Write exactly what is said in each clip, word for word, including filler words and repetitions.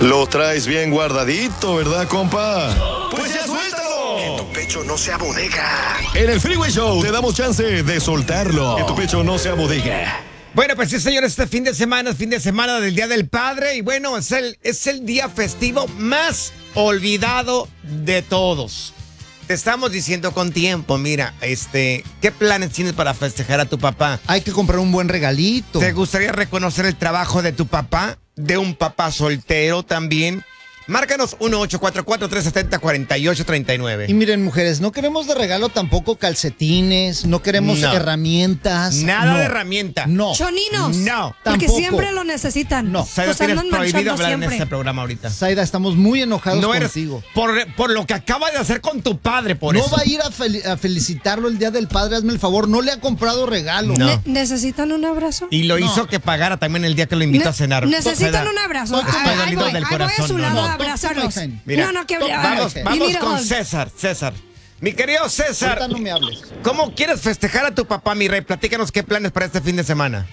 Lo traes bien guardadito, ¿verdad, compa? ¡Pues ya suéltalo! Que tu pecho no sea bodega. En el Freeway Show te damos chance de soltarlo. Que tu pecho no sea bodega. Bueno, pues sí, señores, este fin de semana es fin de semana del Día del Padre y bueno, es el, es el día festivo más olvidado de todos. Te estamos diciendo con tiempo, mira, este, ¿qué planes tienes para festejar a tu papá? Hay que comprar un buen regalito. ¿Te gustaría reconocer el trabajo de tu papá? ¿De un papá soltero también? Márcanos uno ocho cuatro cuatro, tres siete cero, cuatro ocho tres nueve. Y miren, mujeres, no queremos de regalo tampoco calcetines, no queremos No. herramientas. Nada no. de herramienta. No. Choninos. No. Porque Tampoco. siempre lo necesitan. No. Saida, Los tienes andan prohibido manchando hablar siempre. en este programa ahorita. Zaida, estamos muy enojados No eres contigo. por, por lo que acaba de hacer con tu padre, por no eso. va a ir a, fel- a felicitarlo el Día del Padre, hazme el favor, no le ha comprado regalo. No. Ne- ¿Necesitan un abrazo? Y lo No. hizo que pagara también el día que lo invitó Ne- a cenar. Necesitan Zaida, un abrazo. Estoy Ahí- ahí dolido voy, del ahí voy a corazón, su no, lado no. a abrazarlos. Mira, no, no, que Vamos, ay, vamos y con mira, César, César. Mi querido César, Ahorita no me hables. ¿cómo quieres festejar a tu papá, mi rey? Platícanos qué planes para este fin de semana.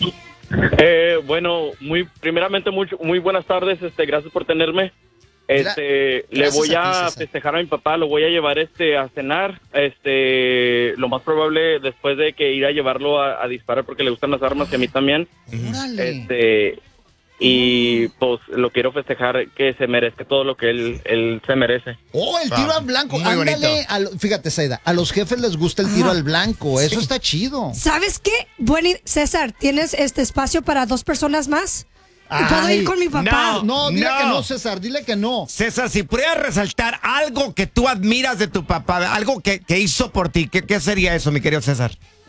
Eh, bueno, muy primeramente muy, muy buenas tardes, este, gracias por tenerme. Este, le gracias voy a ti, a, César. festejar a mi papá, lo voy a llevar este a cenar, este, lo más probable después de que ir a llevarlo a, a disparar porque le gustan las armas y a mí también. Órale. Este, y pues lo quiero festejar que se merezca todo lo que él, él se merece. Oh, el tiro Ah, al blanco. muy Ándale. bonito. a lo- fíjate, Zaida, a los jefes les gusta el tiro Ajá. al blanco. Eso está chido. ¿sabes qué? Bueno, y- César, ¿tienes este espacio para dos personas más? ¿Puedo Ay, ir con mi papá? No, dile No. que no, César, dile que no. César, si pudieras resaltar algo que tú admiras de tu papá, algo que, que hizo por ti, ¿qué, qué sería eso, mi querido César?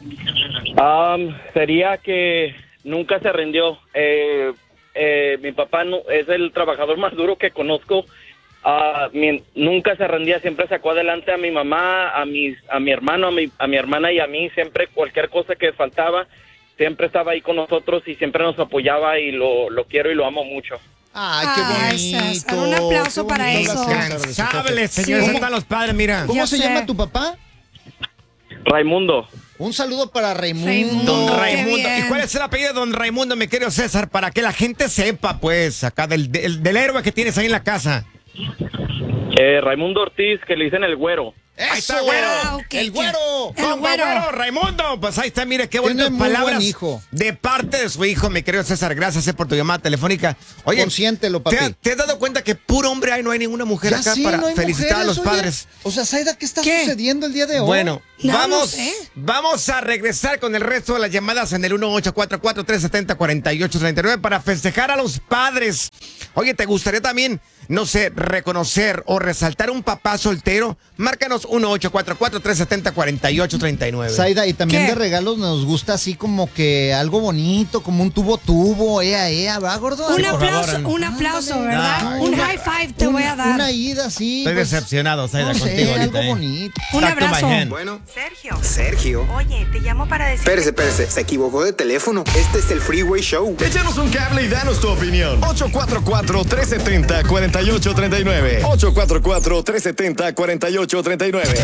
Um, sería que nunca se rindió. Eh, eh, mi papá no, es el trabajador más duro que conozco. Ah, mi- nunca se rendía, siempre sacó adelante a mi mamá, a mis, a mi hermano, a mi, a mi hermana y a mí. Siempre cualquier cosa que faltaba, siempre estaba ahí con nosotros y siempre nos apoyaba y lo, lo quiero y lo amo mucho. Ay, qué Ay, bonito. César, un aplauso Qué para bonito eso. habla César de su Incansable, jefe. señores, Sí. ahí están los padres, mira. ¿Cómo Ya se sé. llama tu papá? Raimundo. Un saludo para Raimundo. Raimundo. Don Qué Raimundo. bien. ¿Y cuál es el apellido de Don Raimundo, mi querido César? Para que la gente sepa, pues, acá del, del, del héroe que tienes ahí en la casa. Eh, Raimundo Ortiz, que le dicen el güero. Ahí está, ¡Eso! güero. Ah, ok, ¡El ya. güero! El Compa, güero. güero, Raimundo, pues ahí está, mire qué Tiene bonitas muy buen palabras hijo. de parte de su hijo, mi querido César. Gracias eh, por tu llamada telefónica. Oye, Consiéntelo, papi. ¿te, te has dado cuenta que puro hombre hay, no hay ninguna mujer Ya acá sí, para no hay felicitar a mujeres, los oye. padres? O sea, Zaida, ¿qué está ¿Qué? sucediendo el día de hoy? Bueno, No, no vamos, sé. vamos a regresar con el resto de las llamadas en el uno ocho cuatro cuatro, tres siete cero, cuatro ocho tres nueve para festejar a los padres. Oye, ¿te gustaría también, no sé, reconocer o resaltar un papá soltero? Márcanos uno ocho cuatro cuatro, tres siete cero, cuatro ocho tres nueve. Zaida, y también ¿Qué? de regalos nos gusta así como que algo bonito, como un tubo tubo, ea, ea, ¿va, gordo? Un por aplauso, favor. un aplauso, ¿verdad? No, un una- high five te voy a Una- dar. Una ida así. Estoy pues, decepcionado, Zaida, no contigo sé, ahorita, algo eh. bonito. Un Talk to my abrazo. hand. Bueno, Sergio. Sergio. Oye, te llamo para decir. Espérese, espérese. Se equivocó de teléfono. Este es el Freeway Show. Échanos un cable y danos tu opinión. ocho cuatro cuatro, tres siete cero, cuatro ocho tres nueve. ocho cuatro cuatro, tres siete cero, cuatro ocho tres nueve.